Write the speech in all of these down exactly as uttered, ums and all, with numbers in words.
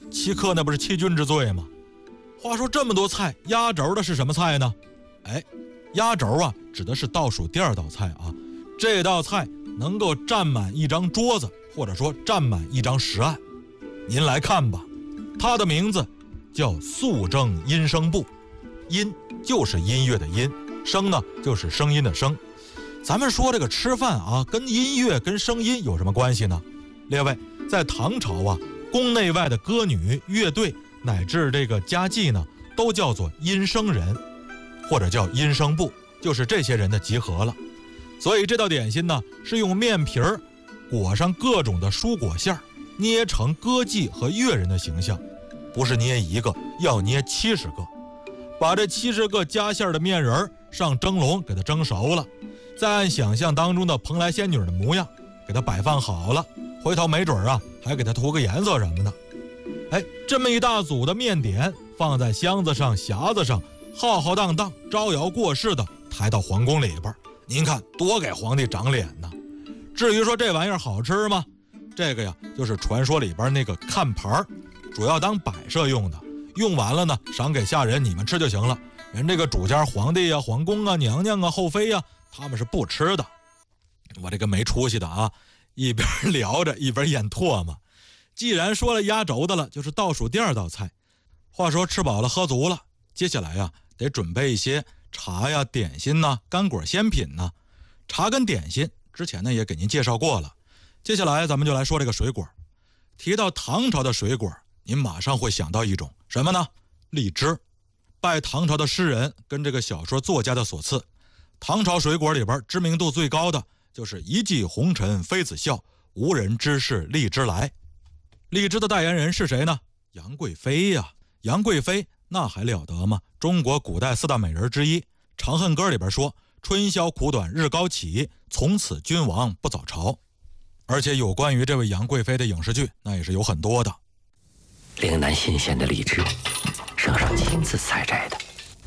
欺客那不是欺君之罪吗？话说这么多菜，压轴的是什么菜呢？哎，压轴啊，指的是倒数第二道菜啊。这道菜能够占满一张桌子，或者说占满一张食案。您来看吧，它的名字叫素蒸音声部。音就是音乐的音，声呢就是声音的声。咱们说这个吃饭啊，跟音乐跟声音有什么关系呢？列位，在唐朝啊，宫内外的歌女、乐队乃至这个家妓呢，都叫做音声人，或者叫音声部，就是这些人的集合了。所以这道点心呢，是用面皮儿裹上各种的蔬果馅儿，捏成歌妓和乐人的形象，不是捏一个，要捏七十个。把这七十个加馅儿的面人儿上蒸笼给它蒸熟了，再按想象当中的蓬莱仙女的模样给它摆放好了，回头没准啊还给它涂个颜色什么的。哎，这么一大组的面点放在箱子上、匣子上，浩浩荡荡、招摇过市的抬到皇宫里边，您看多给皇帝长脸呢。至于说这玩意儿好吃吗？这个呀就是传说里边那个看盘，主要当摆设用的，用完了呢赏给下人，你们吃就行了。人这个主家皇帝啊、皇宫啊、娘娘啊、后妃啊，他们是不吃的。我这个没出息的啊，一边聊着一边咽唾沫。既然说了压轴的了，就是倒数第二道菜。话说吃饱了喝足了，接下来呀得准备一些茶呀、点心呐、干果鲜品呐。茶跟点心之前呢也给您介绍过了，接下来咱们就来说这个水果。提到唐朝的水果，您马上会想到一种什么呢？荔枝。拜唐朝的诗人跟这个小说作家的所赐，唐朝水果里边知名度最高的就是一骑红尘妃子笑，无人知是荔枝来。荔枝的代言人是谁呢？杨贵妃呀、啊！杨贵妃那还了得吗？中国古代四大美人之一。《长恨歌》里边说，春宵苦短日高起，从此君王不早朝。而且有关于这位杨贵妃的影视剧那也是有很多的。 岭南新鲜的荔枝，圣上亲自采摘的，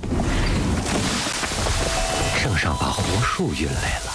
圣上把活树运来了。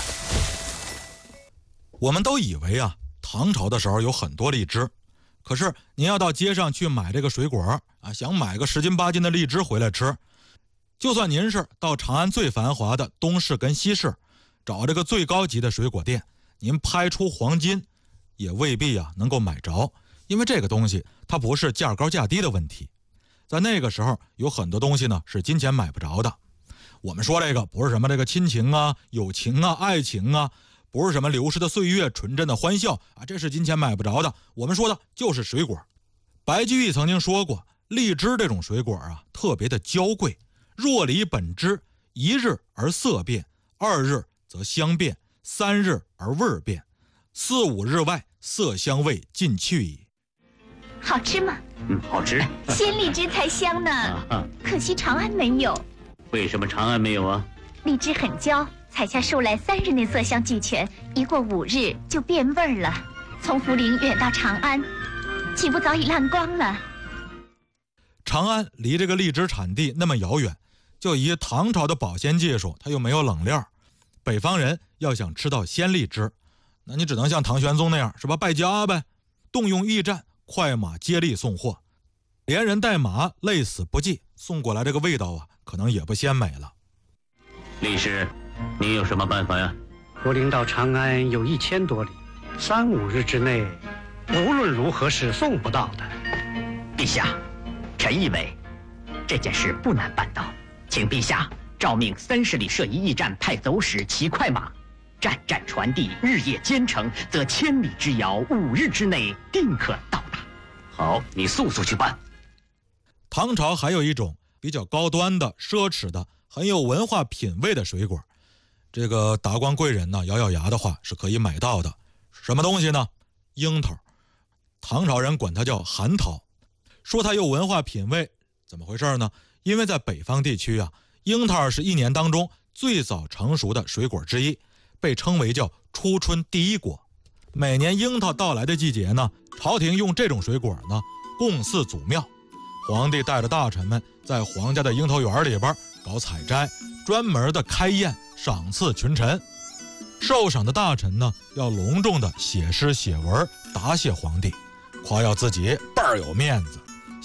我们都以为啊，唐朝的时候有很多荔枝，可是您要到街上去买这个水果啊，想买个十斤八斤的荔枝回来吃，就算您是到长安最繁华的东市跟西市，找这个最高级的水果店，您拍出黄金也未必啊能够买着，因为这个东西它不是价高价低的问题。在那个时候有很多东西呢是金钱买不着的。我们说这个不是什么这个亲情啊、友情啊、爱情啊，不是什么流逝的岁月、纯真的欢笑啊，这是金钱买不着的。我们说的就是水果。白居易曾经说过，荔枝这种水果啊特别的娇贵，若离本枝，一日而色变，二日则香变，三日而味变，四五日外，色香味尽去矣。 好吃吗？ 嗯，好吃。 鲜荔枝才香呢，啊、可惜长安没有。 为什么长安没有啊？ 荔枝很娇，采下树来三日内色香俱全，一过五日就变味儿了。从涪陵远到长安，岂不早已烂光了？ 长安离这个荔枝产地那么遥远，就以唐朝的保鲜技术，它又没有冷链，北方人要想吃到鲜荔枝，那你只能像唐玄宗那样，是吧？败家呗，动用驿站，快马接力送货，连人带马累死不济，送过来这个味道啊，可能也不鲜美了。 李师，你有什么办法呀？ 涪陵到长安有一千多里，三五日之内，无论如何是送不到的。 陛下，臣以为这件事不难办到，请陛下诏命三十里设一驿站，派走使骑快马，战战传递，日夜兼程，则千里之遥，五日之内定可到达。 好，你速速去办。 唐朝还有一种比较高端的、奢侈的、很有文化品味的水果，这个达官贵人呢咬咬牙的话是可以买到的。什么东西呢？樱桃。唐朝人管它叫含桃，说它有文化品味，怎么回事呢？因为在北方地区啊，樱桃是一年当中最早成熟的水果之一，被称为叫初春第一果。每年樱桃到来的季节呢，朝廷用这种水果呢供祀祖庙，皇帝带着大臣们在皇家的樱桃园里边搞采摘，专门的开宴赏赐群臣。受赏的大臣呢要隆重的写诗写文答谢皇帝，夸耀自己倍儿有面子。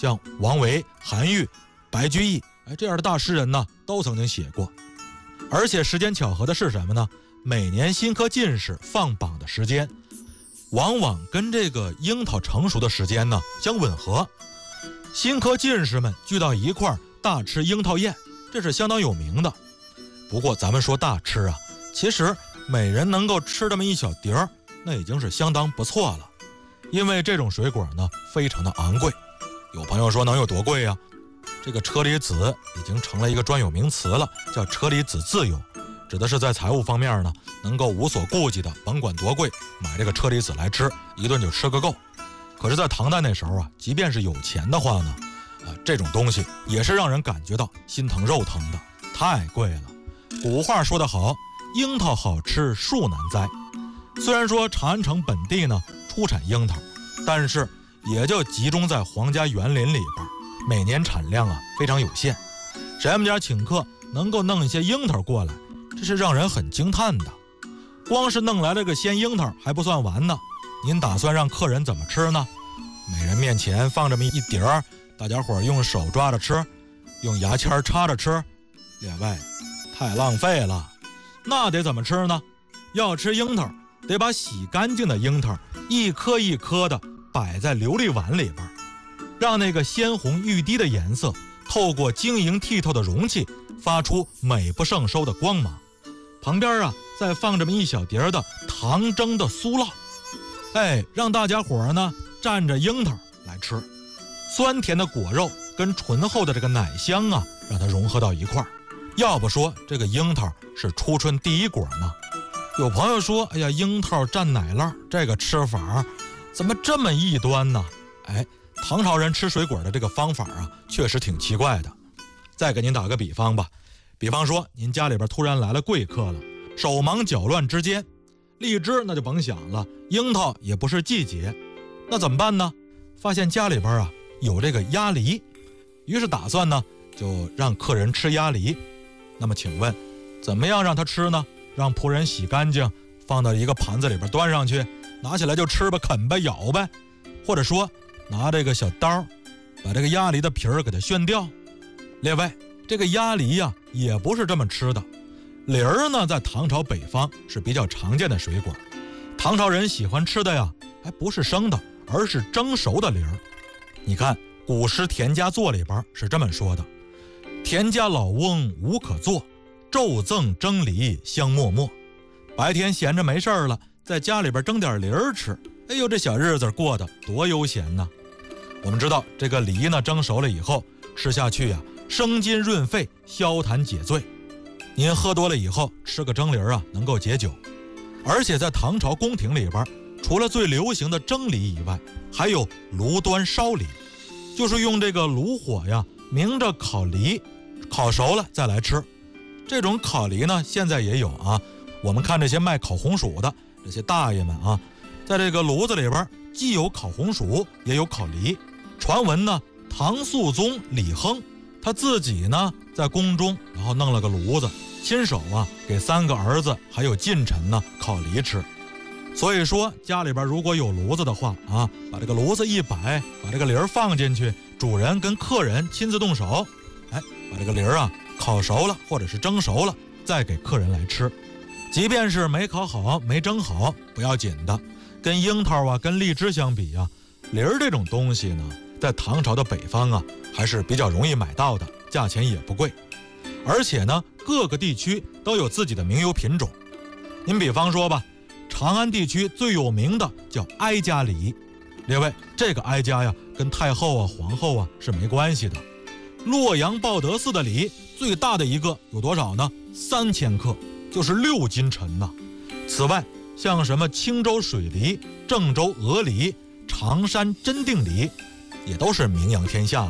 像王维、韩愈、白居易，哎，这样的大诗人呢，都曾经写过。而且时间巧合的是什么呢？每年新科进士放榜的时间，往往跟这个樱桃成熟的时间呢相吻合。新科进士们聚到一块儿大吃樱桃宴，这是相当有名的。不过咱们说大吃啊，其实每人能够吃这么一小碟儿，那已经是相当不错了。因为这种水果呢非常的昂贵。有朋友说能有多贵啊？这个车厘子已经成了一个专有名词了，叫车厘子自由，指的是在财务方面呢能够无所顾忌的，甭管多贵，买这个车厘子来吃，一顿就吃个够。可是在唐代那时候啊，即便是有钱的话呢，呃，这种东西也是让人感觉到心疼肉疼的，太贵了。古话说得好，樱桃好吃树难栽。虽然说长安城本地呢出产樱桃，但是也就集中在皇家园林里边，每年产量啊非常有限。谁们家请客能够弄一些樱桃过来，这是让人很惊叹的。光是弄来这个鲜樱桃还不算完呢，您打算让客人怎么吃呢？每人面前放这么一碟儿，大家伙用手抓着吃，用牙签插着吃，列位，太浪费了。那得怎么吃呢？要吃樱桃，得把洗干净的樱桃一颗一颗的摆在琉璃碗里边，让那个鲜红欲滴的颜色透过晶莹剔透的容器发出美不胜收的光芒。旁边啊再放这么一小碟的糖蒸的酥酪，哎，让大家伙呢蘸着樱桃来吃，酸甜的果肉跟醇厚的这个奶香啊，让它融合到一块儿。要不说这个樱桃是初春第一果呢。有朋友说，哎呀，樱桃蘸奶酪这个吃法怎么这么异端呢？哎，唐朝人吃水果的这个方法啊，确实挺奇怪的。再给您打个比方吧，比方说您家里边突然来了贵客了，手忙脚乱之间，荔枝那就甭想了，樱桃也不是季节，那怎么办呢？发现家里边啊有这个鸭梨，于是打算呢就让客人吃鸭梨。那么请问怎么样让他吃呢？让仆人洗干净，放到一个盘子里边端上去，拿起来就吃吧，啃吧，咬呗。或者说拿这个小刀把这个鸭梨的皮儿给它炫掉。列位，这个鸭梨呀、啊、也不是这么吃的。梨儿呢在唐朝北方是比较常见的水果，唐朝人喜欢吃的呀还不是生的，而是蒸熟的梨儿。你看古诗《田家作》里边是这么说的：田家老翁无可做，骤赠蒸梨香脉脉。白天闲着没事了，在家里边蒸点梨儿吃，哎呦，这小日子过得多悠闲呢。我们知道这个梨呢蒸熟了以后吃下去呀、啊，生津润肺，消痰解醉。您喝多了以后吃个蒸梨啊，能够解酒。而且在唐朝宫廷里边，除了最流行的蒸梨以外，还有炉端烧梨，就是用这个炉火呀明着烤梨，烤熟了再来吃。这种烤梨呢现在也有啊，我们看这些卖烤红薯的这些大爷们啊，在这个炉子里边既有烤红薯也有烤梨。传闻呢唐肃宗李亨他自己呢在宫中，然后弄了个炉子，亲手啊给三个儿子还有近臣呢烤梨吃。所以说家里边如果有炉子的话啊，把这个炉子一摆，把这个梨儿放进去，主人跟客人亲自动手，哎，把这个梨儿啊烤熟了或者是蒸熟了再给客人来吃。即便是没烤好没蒸好不要紧的，跟樱桃啊跟荔枝相比啊，梨儿这种东西呢在唐朝的北方啊还是比较容易买到的，价钱也不贵。而且呢各个地区都有自己的名优品种。您比方说吧，长安地区最有名的叫哀家梨。列位，这个哀家呀跟太后啊皇后啊是没关系的。洛阳报德寺的梨最大的一个有多少呢？三千克，就是六斤沉呐。此外像什么青州水梨、郑州鹅梨、常山真定梨也都是名扬天下